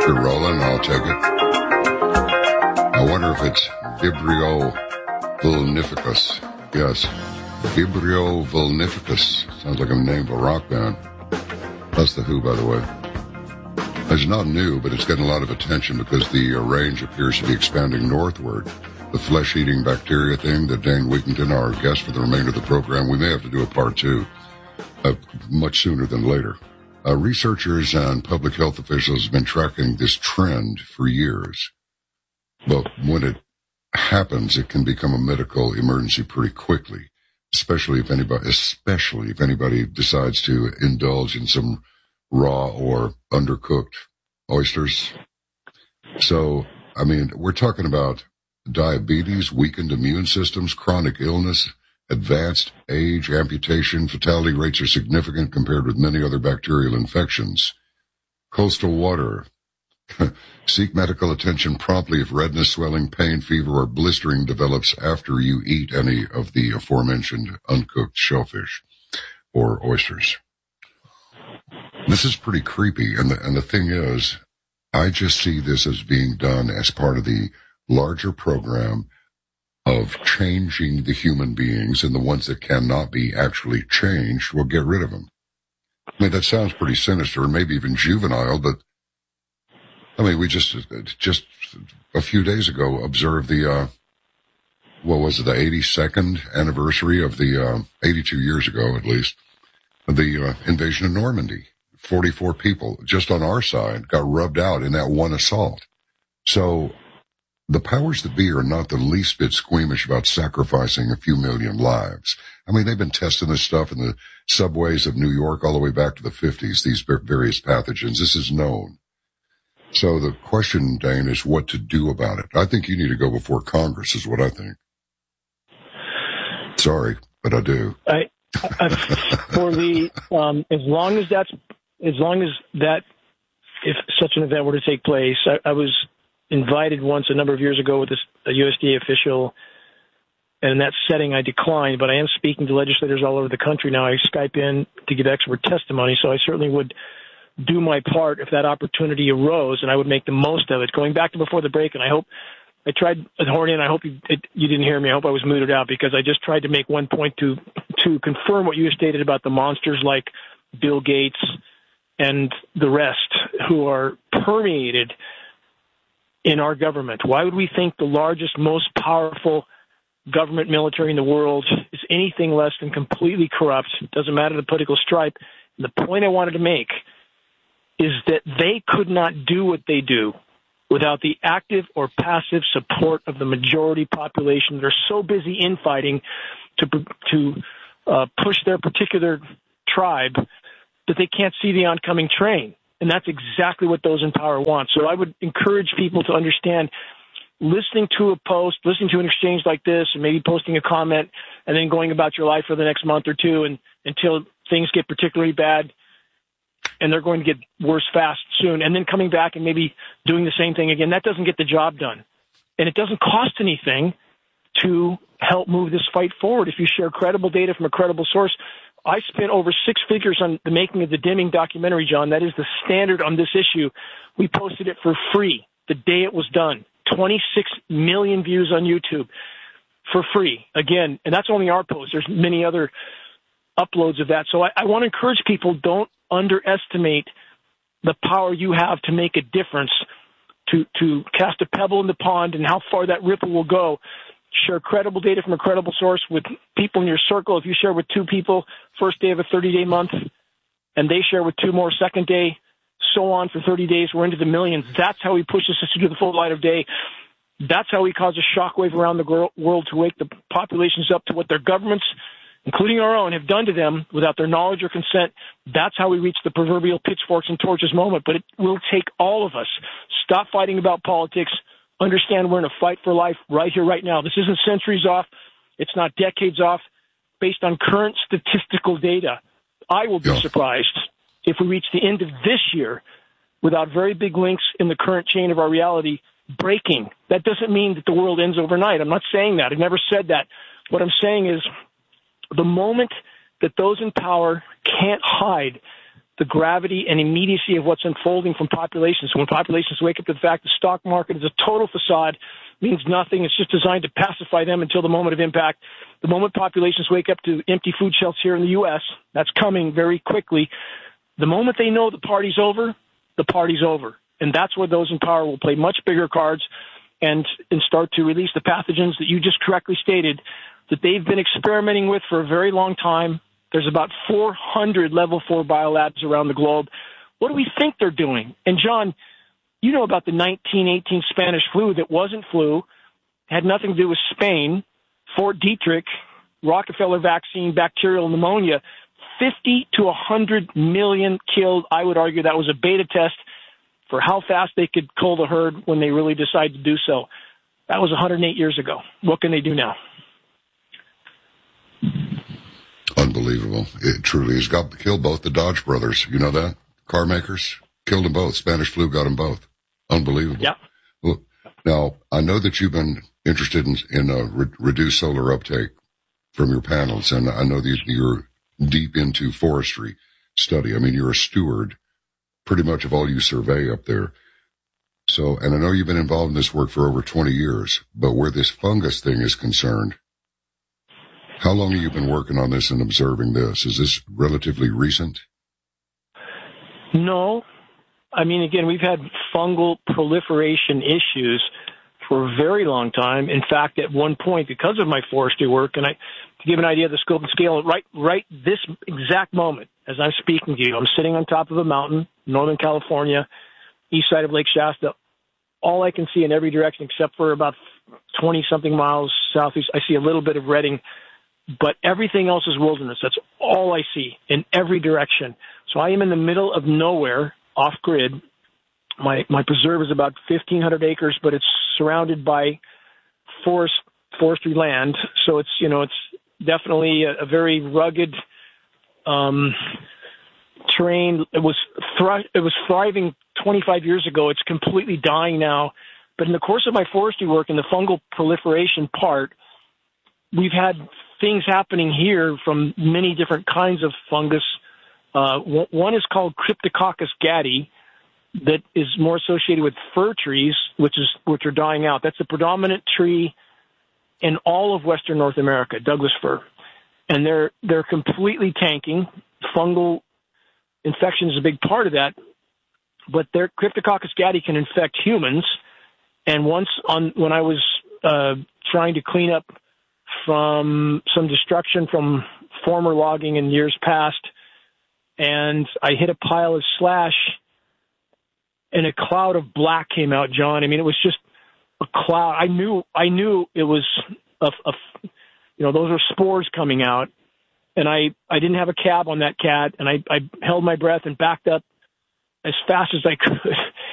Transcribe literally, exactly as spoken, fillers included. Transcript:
You're rolling, I'll take it. I wonder if it's Vibrio vulnificus. Yes, Vibrio vulnificus. Sounds like a name of a rock band. That's the Who, by the way. It's not new, but it's getting a lot of attention because the uh, range appears to be expanding northward. The flesh-eating bacteria thing that Dane Wigington, our guest for the remainder of the program, we may have to do a part two uh, much sooner than later. Uh, researchers and public health officials have been tracking this trend for years. But when it happens, it can become a medical emergency pretty quickly, especially if anybody, especially if anybody decides to indulge in some raw or undercooked oysters. So, I mean, we're talking about diabetes, weakened immune systems, chronic illness, advanced age, amputation. Fatality rates are significant compared with many other bacterial infections. Coastal water. Seek medical attention promptly if redness, swelling, pain, fever, or blistering develops after you eat any of the aforementioned uncooked shellfish or oysters. This is pretty creepy, and the, and the thing is, I just see this as being done as part of the larger program of changing the human beings, and the ones that cannot be actually changed, will get rid of them. I mean, that sounds pretty sinister, and maybe even juvenile, but I mean, we just, just a few days ago observed the, uh, what was it, the eighty-second anniversary of the, uh, eighty-two years ago at least, the uh, invasion of Normandy. forty-four people just on our side got rubbed out in that one assault. So the powers that be are not the least bit squeamish about sacrificing a few million lives. I mean, they've been testing this stuff in the subways of New York all the way back to the fifties, these various pathogens. This is known. So the question, Dane, is what to do about it. I think you need to go before Congress is what I think. Sorry, but I do. I, I, for the, um, as long as that's, as long as that, if such an event were to take place, I, I was invited once a number of years ago with this, a U S D A official, and in that setting I declined, but I am speaking to legislators all over the country now. I Skype in to give expert testimony, so I certainly would do my part if that opportunity arose, and I would make the most of it. Going back to before the break, and I hope I tried, Horny, and I hope you, it, you didn't hear me. I hope I was muted out because I just tried to make one point to to confirm what you stated about the monsters like Bill Gates and the rest who are permeated in our government. Why would we think the largest, most powerful government military in the world is anything less than completely corrupt? It doesn't matter the political stripe. And the point I wanted to make is that they could not do what they do without the active or passive support of the majority population that are so busy infighting to to uh, push their particular tribe that they can't see the oncoming train. And that's exactly what those in power want. So I would encourage people to understand, listening to a post, listening to an exchange like this, and maybe posting a comment, and then going about your life for the next month or two and until things get particularly bad, and they're going to get worse fast soon, and then coming back and maybe doing the same thing again. That doesn't get the job done. And it doesn't cost anything to help move this fight forward if you share credible data from a credible source. I spent over six figures on the making of the Deming documentary, John. That is the standard on this issue. We posted it for free the day it was done. twenty-six million views on YouTube for free. Again, and that's only our post. There's many other uploads of that. So I, I want to encourage people, don't underestimate the power you have to make a difference, to, to cast a pebble in the pond and how far that ripple will go. Share credible data from a credible source with people in your circle. If you share with two people, first day of a thirty-day month, and they share with two more second day, so on for thirty days, we're into the millions. That's how we push this into the full light of day. That's how we cause a shockwave around the world to wake the populations up to what their governments, including our own, have done to them without their knowledge or consent. That's how we reach the proverbial pitchforks and torches moment. But it will take all of us. Stop fighting about politics. Understand we're in a fight for life right here, right now. This isn't centuries off. It's not decades off. Based on current statistical data, I will be yeah. surprised if we reach the end of this year without very big links in the current chain of our reality breaking. That doesn't mean that the world ends overnight. I'm not saying that. I've never said that. What I'm saying is the moment that those in power can't hide the gravity and immediacy of what's unfolding from populations. So when populations wake up to the fact the stock market is a total facade, means nothing. It's just designed to pacify them until the moment of impact. The moment populations wake up to empty food shelves here in the U S, that's coming very quickly. The moment they know the party's over, the party's over. And that's where those in power will play much bigger cards and, and start to release the pathogens that you just correctly stated that they've been experimenting with for a very long time. There's about four hundred level four biolabs around the globe. What do we think they're doing? And John, you know about the nineteen eighteen Spanish flu that wasn't flu, had nothing to do with Spain, Fort Detrick, Rockefeller vaccine, bacterial pneumonia, fifty to one hundred million killed. I would argue that was a beta test for how fast they could cull the herd when they really decide to do so. That was one hundred eight years ago. What can they do now? Unbelievable. It truly has got killed both the Dodge brothers. You know that? Car makers killed them both. Spanish flu got them both. Unbelievable. Yeah. Well, now, I know that you've been interested in, in uh, re- reduced solar uptake from your panels, and I know that you're deep into forestry study. I mean, you're a steward pretty much of all you survey up there. So, and I know you've been involved in this work for over twenty years, but where this fungus thing is concerned, how long have you been working on this and observing this? Is this relatively recent? No. I mean, again, we've had fungal proliferation issues for a very long time. In fact, at one point, because of my forestry work, and I, to give an idea of the scope and scale, right, right this exact moment, as I'm speaking to you, I'm sitting on top of a mountain, Northern California, east side of Lake Shasta. All I can see in every direction, except for about twenty-something miles southeast, I see a little bit of Redding, but everything else is wilderness. That's all I see in every direction. So I am in the middle of nowhere, off-grid. My my preserve is about fifteen hundred acres, but it's surrounded by forest forestry land. So it's, you know, it's definitely a, a very rugged um, terrain. It was thri- it was thriving twenty-five years ago. It's completely dying now. But in the course of my forestry work in the fungal proliferation part, we've had things happening here from many different kinds of fungus. Uh, one is called Cryptococcus gattii, that is more associated with fir trees, which is which are dying out. That's the predominant tree in all of Western North America, Douglas fir, and they're they're completely tanking. Fungal infection is a big part of that, but their Cryptococcus gattii can infect humans. And once on when I was uh, trying to clean up from some destruction from former logging in years past, and I hit a pile of slash, and a cloud of black came out, John. I mean, it was just a cloud. I knew, I knew it was, a, a, you know, those are spores coming out. And I, I didn't have a cab on that cat, and I, I held my breath and backed up as fast as I could.